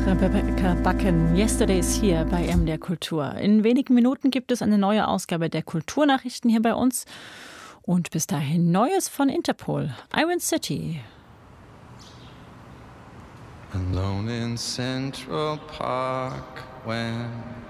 Rebecca Bakken, Yesterdays hier bei MDR Kultur. In wenigen Minuten gibt es eine neue Ausgabe der Kulturnachrichten hier bei uns. Und bis dahin Neues von Interpol, Iron City. Alone in Central Park when